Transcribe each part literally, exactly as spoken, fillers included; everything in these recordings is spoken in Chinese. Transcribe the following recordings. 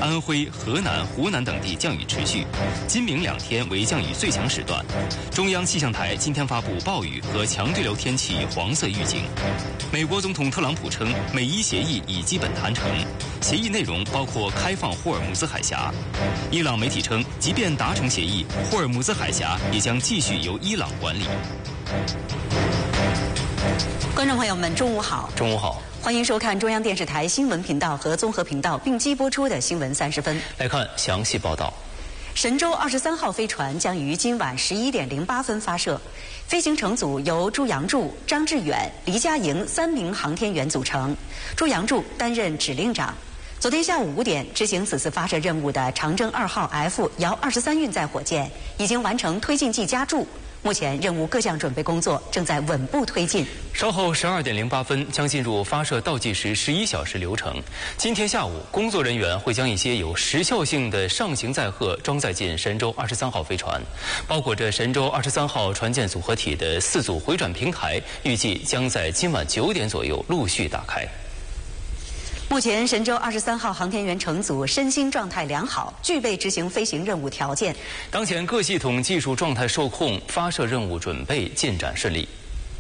安徽、河南、湖南等地降雨持续，今明两天为降雨最强时段。中央气象台今天发布暴雨和强对流天气黄色预警。美国总统特朗普称，美伊协议已基本谈成，协议内容包括开放霍尔木兹海峡。伊朗媒体称，即便达成协议，霍尔木兹海峡也将继续由伊朗管理。 观众朋友们，中午好！ 中午好， 欢迎收看中央电视台新闻频道和综合频道并机播出的新闻三十分。 来看详细报道。 神舟二十三号飞船将于今晚十一点零八分发射，飞行乘组由朱杨柱、张志远、黎佳莹三名航天员组成，朱杨柱担任指令长。昨天下午五点执行此次发射任务的长征二号 F 遥二十三运载火箭已经完成推进剂加注。目前任务各项准备工作正在稳步推进。 稍后十二点零八分将进入发射倒计时十一小时流程。今天下午，工作人员会将一些有时效性的上行载荷装载进神舟二十三号飞船，包括着神舟二十三号船舰组合体的四组回转平台，预计将在今晚九点左右陆续打开。 目前，神舟二十三号航天员乘组身心状态良好，具备执行飞行任务条件。 当前各系统技术状态受控，发射任务准备进展顺利。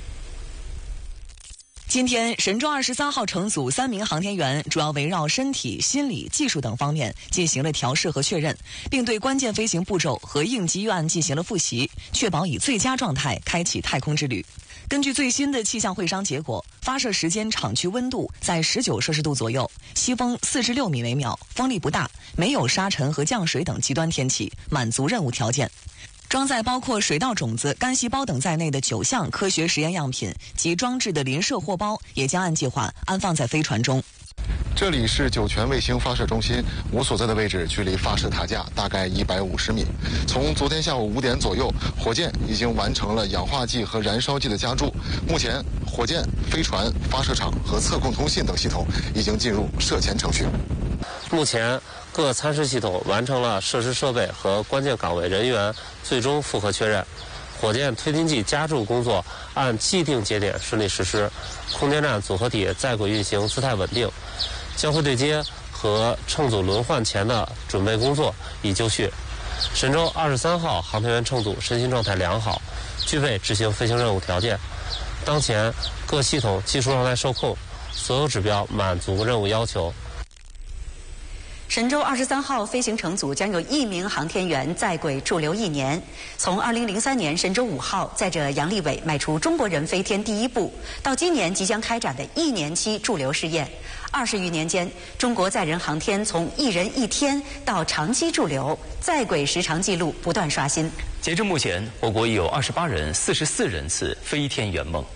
今天，神舟二十三号乘组三名航天员主要围绕身体、心理、技术等方面进行了调试和确认，并对关键飞行步骤和应急预案进行了复习，确保以最佳状态开启太空之旅。根据最新的气象会商结果，发射时间场区温度在十九摄氏度左右，西风四至六米每秒，风力不大，没有沙尘和降水等极端天气，满足任务条件。装载包括水稻种子、干细胞等在内的九项科学实验样品及装置的临射货包也将按计划安放在飞船中。 这里是酒泉卫星发射中心，我所在的位置距离发射塔架大概一百五十米。从昨天下午五点左右，火箭已经完成了氧化剂和燃烧剂的加注。目前，火箭、飞船、发射场和测控通信等系统已经进入射前程序。 目前，各参试系统完成了设施设备和关键岗位人员最终复核确认。火箭推进剂加注工作按既定节点顺利实施，空间站组合体在轨运行姿态稳定，交会对接和乘组轮换前的准备工作已就绪。神舟二十三号航天员乘组身心状态良好，具备执行飞行任务条件。当前各系统技术状态受控，所有指标满足任务要求。 神舟二十三号飞行乘组将有一名航天员在轨驻留一年。从二零零三年神舟五号载着杨利伟迈出中国人飞天第一步，到今年即将开展的一年期驻留试验，二十余年间，中国载人航天从一人一天到长期驻留，在轨时长纪录不断刷新。 截至目前，我国已有二十八人、四十四人次飞天圆梦。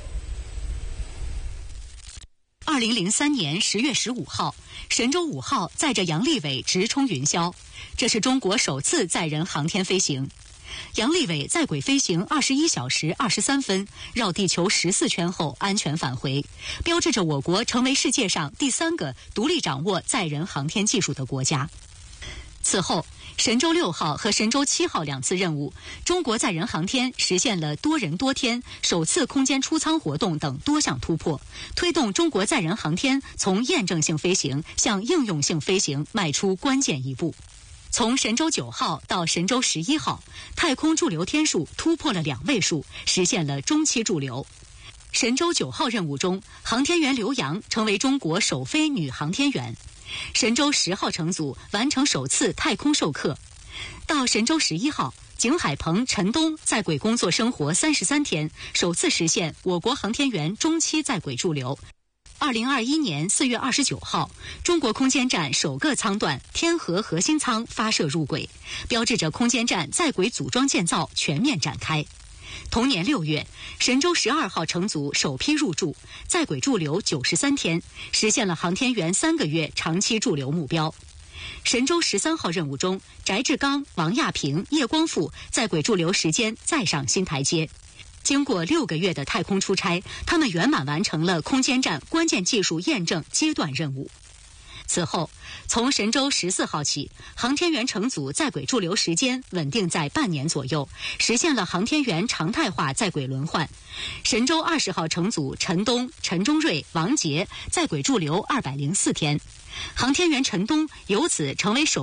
二零零三年十月十五号，神舟五号载着杨利伟直冲云霄，这是中国首次载人航天飞行。杨利伟在轨飞行二十一小时二十三分，绕地球十四圈后安全返回，标志着我国成为世界上第三个独立掌握载人航天技术的国家。此后，神舟六号和神舟七号两次任务，中国载人航天实现了多人多天、首次空间出舱活动等多项突破，推动中国载人航天从验证性飞行向应用性飞行迈出关键一步。从神舟九号到神舟十一号，太空驻留天数突破了两位数，实现了中期驻留。神舟九号任务中，航天员刘洋成为中国首飞女航天员。神舟十号乘组完成首次太空授课。到神舟十一号，景海鹏、陈冬在轨工作生活三十三天，首次实现我国航天员中期在轨驻留。二零二一年四月二十九号，中国空间站首个舱段天河核心舱发射入轨，标志着空间站在轨组装建造全面展开。同年六月，神舟十二号乘组首批入驻，在轨驻留九十三天，实现了航天员三个月长期驻留目标。神舟十三号任务中，翟志刚、王亚平、叶光富在轨驻留时间再上新台阶。经过六个月的太空出差，他们圆满完成了空间站关键技术验证阶段任务。此后，从神舟十四号起，航天员乘组在轨驻留时间稳定在半年左右，实现了航天员常态化在轨轮换。神舟二十号乘组陈冬、陈忠瑞、王杰在轨驻留二百零四天，航天员陈冬由此成为首